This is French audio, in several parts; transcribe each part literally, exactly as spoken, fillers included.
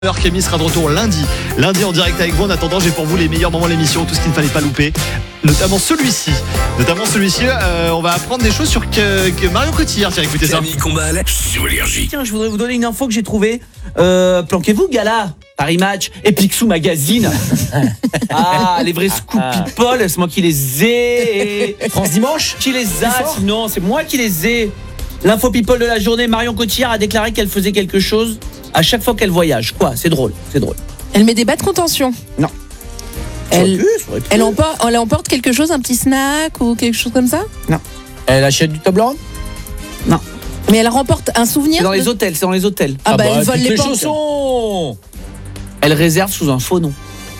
Camille sera de retour lundi. Lundi en direct avec vous. En attendant, j'ai pour vous les meilleurs moments de l'émission, tout ce qu'il ne fallait pas louper. Notamment celui-ci. Notamment celui-ci, euh, on va apprendre des choses sur que, que Marion Cotillard. Tiens, écoutez ça. Camille Combal sur Énergie. Tiens, je voudrais vous donner une info que j'ai trouvée. Euh, planquez-vous, gala, Paris Match et Picsou Magazine. Ah, les vrais scoop people, c'est moi qui les ai. France Dimanche qui les a, sinon c'est moi qui les ai. L'info people de la journée, Marion Cotillard a déclaré qu'elle faisait quelque chose à chaque fois qu'elle voyage. Quoi? C'est drôle, c'est drôle. Elle met des bas de contention. Non. Elle, pu, elle, emporte, elle emporte quelque chose, un petit snack ou quelque chose comme ça? Non. Elle achète du Toblerone? Non. Mais elle remporte un souvenir? C'est dans de... les hôtels, c'est dans les hôtels. Ah, ah bah, bah elle vole les, les banques. chaussons. Elle réserve sous un faux nom.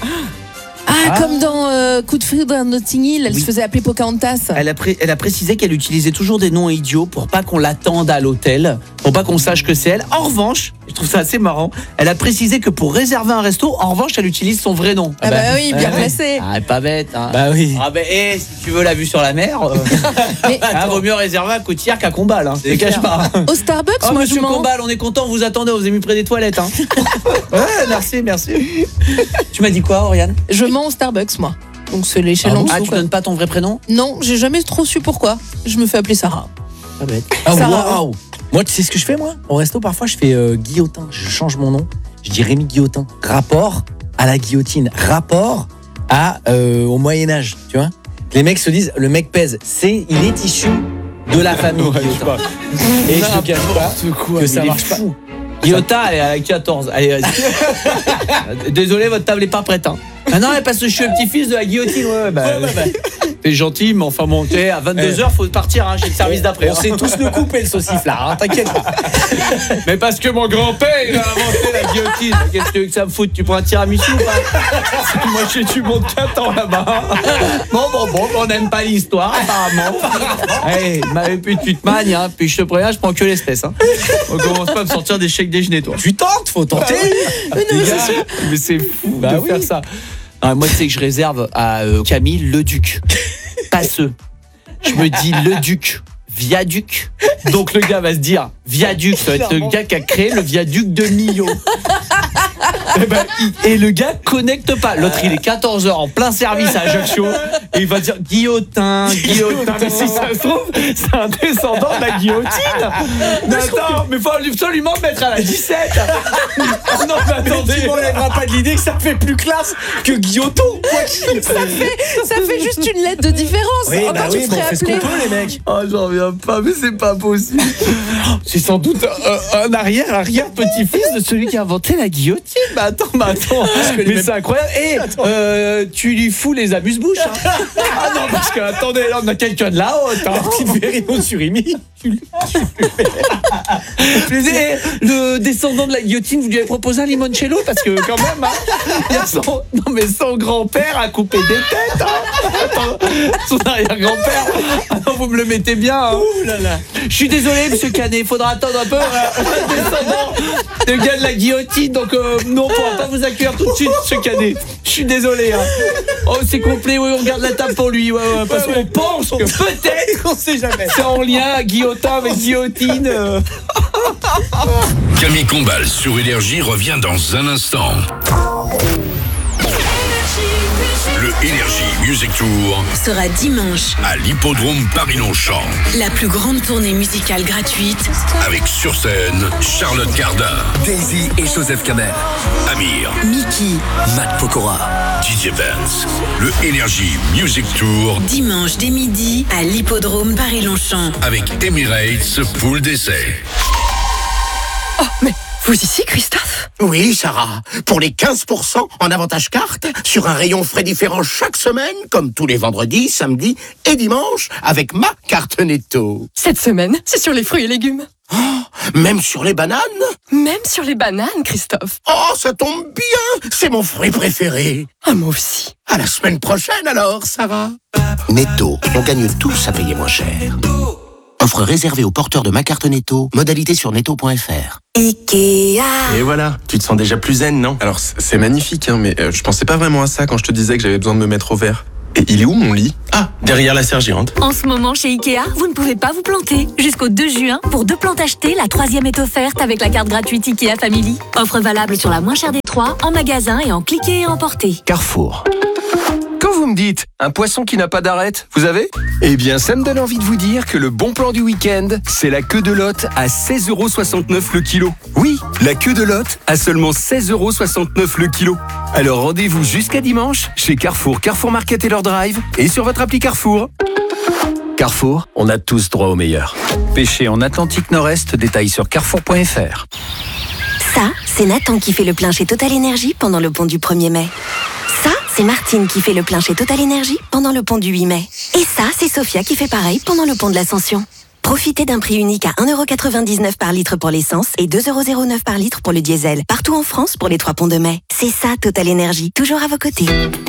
Ah, ah, comme dans euh, Coup de foudre à Notting Hill, elle oui. se faisait appeler Pocahontas. Elle a, pré- elle a précisé qu'elle utilisait toujours des noms idiots pour pas qu'on l'attende à l'hôtel, pour pas qu'on sache que c'est elle. En revanche, je trouve ça assez marrant, elle a précisé que pour réserver un resto, en revanche, elle utilise son vrai nom. Ah, ah bah, bah oui, bien ah, placé. Ah, pas bête. Hein. Bah oui. Ah bah, eh, si tu veux la vue sur la mer, euh... mais, ah, vaut mieux réserver à Cotillard qu'à Combal. Hein. C'est cache pas. Au Starbucks, oh, moi monsieur je Combal, on est content, vous attendez, on vous a mis près des toilettes. Hein. Ouais, merci, merci. Tu m'as dit quoi, Oriane? Je mens au Starbucks, moi. Donc c'est l'échelle en dessous. Ah, tu quoi. donnes pas ton vrai prénom? Non, j'ai jamais trop su pourquoi. Je me fais appeler Sarah. Pas bête. Ah, Sarah. Wow. Moi, tu sais ce que je fais, moi? Au resto, parfois, je fais euh, Guillotin. Je change mon nom. Je dis Rémi Guillotin. Rapport à la guillotine. Rapport à, euh, au Moyen-Âge, tu vois? Les mecs se disent, le mec pèse. C'est, il est issu de la famille ouais, Guillotin. Et je te cache pas quoi, que ça marche fou. Pas. Guillotin, elle est à quatorze. Allez, vas-y. Désolé, votre table est pas prête, hein. Ah non, parce que je suis le petit-fils de la guillotine. Ouais, bah, ouais, bah, bah. T'es gentil, mais enfin, bon, à vingt-deux heures, faut partir, hein, j'ai le service d'après. On sait tous le couper, le saucif, là, hein, t'inquiète pas. Mais parce que mon grand-père, il a inventé la guillotine. Qu'est-ce que tu veux que ça me foute? Tu prends un tiramisu ou pas? Moi, j'ai du mon quatre ans là-bas. Bon, bon, bon, on n'aime pas l'histoire, apparemment. Hey, mais puis tu te magnes, hein, puis je te préviens, je prends que l'espèce. Hein. On commence pas à me sortir des chèques déjeuner, toi. Tu tentes, faut tenter. Ah, oui. Mais, non, c'est sûr. Mais c'est fou bah de oui. faire ça. Ah, moi, tu sais que je réserve à euh, Camille le Duc. Pas ce. Je me dis le Duc, viaduc. Donc le gars va se dire viaduc, ça va être le gars qui a créé le viaduc de Millau. Et, ben, il, et le gars connecte pas. L'autre, il est quatorze heures en plein service à Ajaccio. Et il va dire Guillotin, Guillotin. Mais si ça se trouve, c'est un descendant de la guillotine. Mais attends, mais faut absolument me mettre à la dix-sept. Non, mais attendez. Mais tu m'enlèveras pas de l'idée que ça fait plus classe que Guilloton. ça, fait, ça fait juste une lettre de différence. Oui, Encore bah tu oui, serais bon, on fait ce qu'on peut, les mecs. Oh, j'en reviens pas, mais c'est pas possible. C'est sans doute un, un arrière, arrière petit-fils de celui qui a inventé la guillotine. Bah attends, bah attends. Mais mêmes... c'est incroyable. Et euh, tu lui fous les amuse-bouches. Hein. Ah non, parce que attendez, là, on a quelqu'un de là-haut. T'as un petit Vérino Surimi. Le descendant de la guillotine, vous lui avez proposé un limoncello parce que quand même, hein, il y a son, non mais son grand-père a coupé des têtes. Hein. Attends, son arrière-grand-père. Ah non, vous me le mettez bien. Hein. Ouh là là. Je suis désolé, monsieur Canet, il faudra attendre un peu. Hein. Le descendant, le gars de la guillotine, donc euh, non, on ne pourra pas vous accueillir tout de suite, monsieur Canet. Je suis désolé. Hein. Oh, c'est complet, oui, on garde la table pour lui, ouais, ouais, parce ouais, qu'on ouais. pense que peut-être, on sait jamais, c'est en lien Guillotin avec guillotine. Euh... Camille Combal sur Énergie revient dans un instant. Le Énergie Music Tour sera dimanche à l'hippodrome Paris-Longchamp. La plus grande tournée musicale gratuite avec sur scène Charlotte Cardin, Daisy et Joseph Kamel, Amir, Mickey, Matt Pokora, D J Vance. Le Énergie Music Tour dimanche dès midi à l'hippodrome Paris-Longchamp avec Emirates Pool d'essai. Oh mais vous ici, Christophe? Oui, Sarah. Pour les quinze pour cent en avantage carte, sur un rayon frais différent chaque semaine, comme tous les vendredis, samedis et dimanches, avec ma carte Netto. Cette semaine, c'est sur les fruits et légumes. Oh, même sur les bananes? Même sur les bananes, Christophe. Oh, ça tombe bien. C'est mon fruit préféré. Ah, moi aussi. À la semaine prochaine alors, Sarah. Netto, on gagne tous à payer moins cher. Offre réservée aux porteurs de ma carte Netto. Modalité sur netto point f r. Ikea. Et voilà, tu te sens déjà plus zen, non? Alors c'est magnifique, hein, mais euh, je pensais pas vraiment à ça quand je te disais que j'avais besoin de me mettre au vert. Et il est où mon lit? Ah, derrière la serre géante. En ce moment, chez Ikea, vous ne pouvez pas vous planter. Jusqu'au deux juin, pour deux plantes achetées, la troisième est offerte avec la carte gratuite Ikea Family. Offre valable sur la moins chère des trois, en magasin et en cliquer et emporter. Carrefour. Quand vous me dites un poisson qui n'a pas d'arête, vous avez? Eh bien, ça me donne envie de vous dire que le bon plan du week-end, c'est la queue de lotte à seize euros soixante-neuf le kilo. Oui, la queue de lotte à seulement seize euros soixante-neuf le kilo. Alors rendez-vous jusqu'à dimanche chez Carrefour, Carrefour Market et leur drive et sur votre appli Carrefour. Carrefour, on a tous droit au meilleur. Pêcher en Atlantique Nord-Est, détail sur carrefour point f r. Ça, c'est Nathan qui fait le plein chez Total Énergie pendant le pont du premier mai. Ça, c'est Martine qui fait le plein chez Total Énergie pendant le pont du huit mai. Et ça, c'est Sophia qui fait pareil pendant le pont de l'Ascension. Profitez d'un prix unique à un euro quatre-vingt-dix-neuf par litre pour l'essence et deux euros zéro neuf par litre pour le diesel. Partout en France pour les trois ponts de mai. C'est ça, Total Énergie, toujours à vos côtés.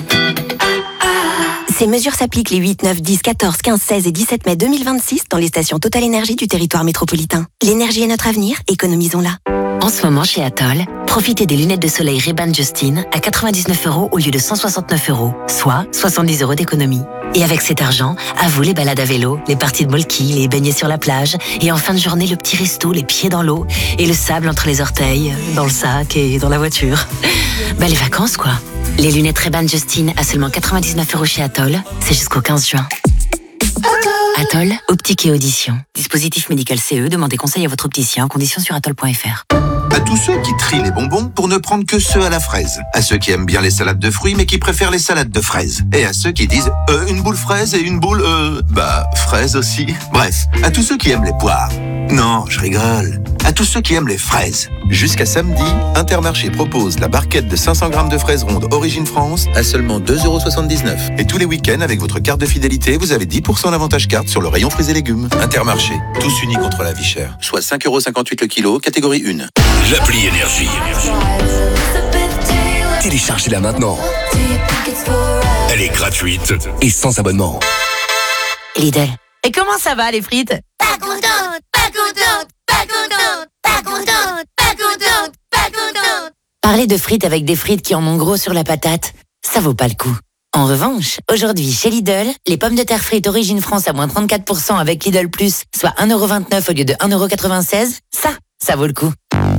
Ces mesures s'appliquent les huit, neuf, dix, quatorze, quinze, seize et dix-sept mai deux mille vingt-six dans les stations Total Énergie du territoire métropolitain. L'énergie est notre avenir, économisons-la. En ce moment, chez Atoll, profitez des lunettes de soleil Ray-Ban Justine à quatre-vingt-dix-neuf euros au lieu de cent soixante-neuf euros, soit soixante-dix euros d'économie. Et avec cet argent, à vous les balades à vélo, les parties de molki, les baignets sur la plage, et en fin de journée, le petit resto, les pieds dans l'eau, et le sable entre les orteils, dans le sac et dans la voiture. Bah les vacances, quoi. Les lunettes Ray-Ban Justine à seulement quatre-vingt-dix-neuf euros chez Atoll, c'est jusqu'au quinze juin. Atoll, optique et audition. Dispositif médical C E, demandez conseil à votre opticien en conditions sur atoll point f r. À tous ceux qui trient les bonbons pour ne prendre que ceux à la fraise. À ceux qui aiment bien les salades de fruits mais qui préfèrent les salades de fraises. Et à ceux qui disent euh, une boule fraise et une boule euh... bah fraise aussi. Bref, à tous ceux qui aiment les poires. Non, je rigole. À tous ceux qui aiment les fraises. Jusqu'à samedi, Intermarché propose la barquette de cinq cents grammes de fraises rondes Origine France à seulement deux euros soixante-dix-neuf. Et tous les week-ends, avec votre carte de fidélité, vous avez dix pour cent d'avantage carte sur le rayon fruits et légumes. Intermarché, tous unis contre la vie chère. Soit cinq euros cinquante-huit le kilo, catégorie un. L'appli Énergie. Téléchargez-la maintenant. Elle est gratuite et sans abonnement. Lidl. Et comment ça va, les frites? Pas contente, pas contente, pas contente, pas contente, pas contente, pas contente. Parler de frites avec des frites qui en ont gros sur la patate, ça vaut pas le coup. En revanche, aujourd'hui chez Lidl, les pommes de terre frites Origine France à moins trente-quatre pour cent avec Lidl Plus, soit un euro vingt-neuf au lieu de un euro quatre-vingt-seize, ça, ça vaut le coup.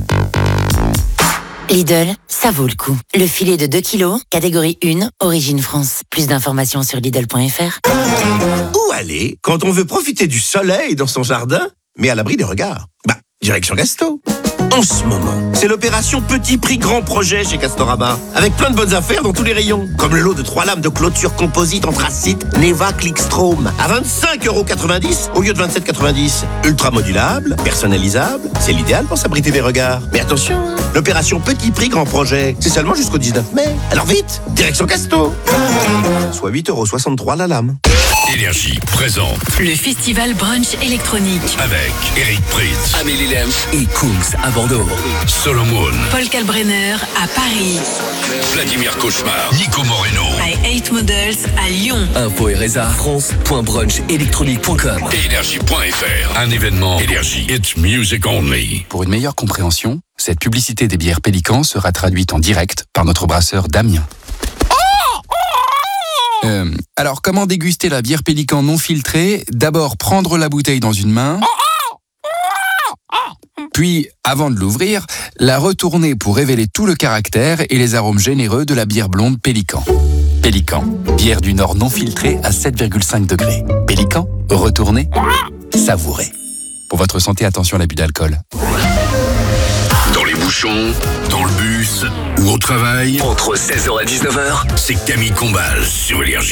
Lidl, ça vaut le coup. Le filet de deux kilos, catégorie un, Origine France. Plus d'informations sur Lidl point f r. Où aller quand on veut profiter du soleil dans son jardin, mais à l'abri des regards? Bah, direction Gasto. En ce moment, c'est l'opération Petit Prix Grand Projet chez Castorama, avec plein de bonnes affaires dans tous les rayons, comme le lot de trois lames de clôture composite anthracite Neva Clickstrom à vingt-cinq euros quatre-vingt-dix au lieu de vingt-sept euros quatre-vingt-dix. Ultra modulable, personnalisable, c'est l'idéal pour s'abriter des regards. Mais attention, l'opération Petit Prix Grand Projet, c'est seulement jusqu'au dix-neuf mai. Alors vite, direction Casto. Soit huit euros soixante-trois la lame. Énergie présente le festival brunch électronique avec Eric Pritz, Amélie Lemch et Kungs à Bordeaux, Solomon, Paul Kalbrenner à Paris, Vladimir Cauchemar, Nico Moreno, I Hate Models à Lyon. Info et résa france point brunch électronique point com. Énergie point f r. Un événement Énergie. It's music only. Pour une meilleure compréhension, cette publicité des bières Pélican sera traduite en direct par notre brasseur Damien. Euh, alors, comment déguster la bière Pélican non filtrée? D'abord, prendre la bouteille dans une main, puis, avant de l'ouvrir, la retourner pour révéler tout le caractère et les arômes généreux de la bière blonde Pélican. Pélican, bière du Nord non filtrée à sept virgule cinq degrés. Pélican, retournez, savourez. Pour votre santé, attention à l'abus d'alcool. Dans les bouchons, dans le bus ou au travail, entre seize heures et dix-neuf heures, c'est Camille Combal sur Énergie.